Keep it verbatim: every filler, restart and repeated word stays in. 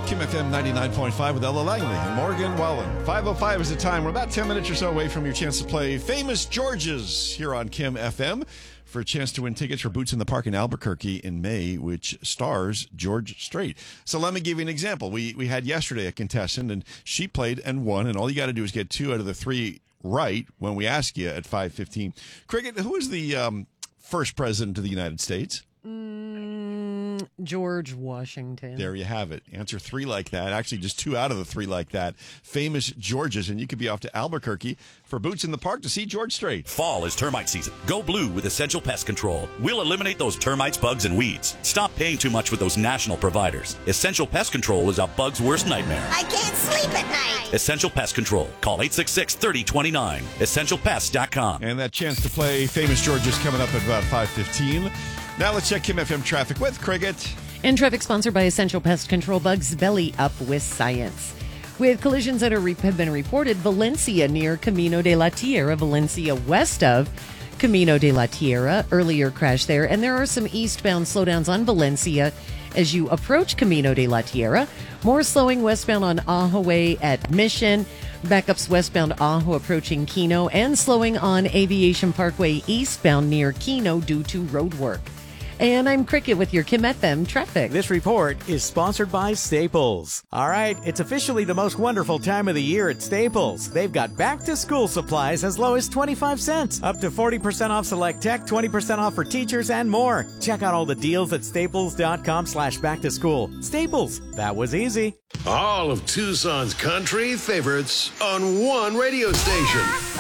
Kim F M ninety-nine point five with Ella Langley and Morgan Wallen. five oh five is the time. We're about ten minutes or so away from your chance to play Famous Georges here on Kim F M for a chance to win tickets for Boots in the Park in Albuquerque in May, which stars George Strait. So let me give you an example. We we had yesterday a contestant, and she played and won, and all you got to do is get two out of the three right when we ask you at five fifteen. Cricket, who was the um, first president of the United States? Mm, George Washington. There you have it. Answer three like that. Actually, just two out of the three like that. Famous Georges, and you could be off to Albuquerque for Boots in the Park to see George Strait. Fall is termite season. Go blue with Essential Pest Control. We'll eliminate those termites, bugs, and weeds. Stop paying too much with those national providers. Essential Pest Control is a bug's worst nightmare. I can't sleep at night. Essential Pest Control. Call eight six six, three oh two nine. essential pest dot com. And that chance to play Famous Georges coming up at about five fifteen. Now let's check Kim F M traffic with Cricket. And traffic sponsored by Essential Pest Control. Bugs belly up with science. With collisions that are re- have been reported, Valencia near Camino de la Tierra, Valencia west of Camino de la Tierra, earlier crash there. And there are some eastbound slowdowns on Valencia as you approach Camino de la Tierra. More slowing westbound on Ajo Way at Mission. Backups westbound Ajo approaching Kino, and slowing on Aviation Parkway eastbound near Kino due to road work. And I'm Cricket with your Kim F M traffic. This report is sponsored by Staples. All right, it's officially the most wonderful time of the year at Staples. They've got back-to-school supplies as low as twenty-five cents, up to forty percent off select tech, twenty percent off for teachers, and more. Check out all the deals at staples.com slash back-to-school. Staples, that was easy. All of Tucson's country favorites on one radio station.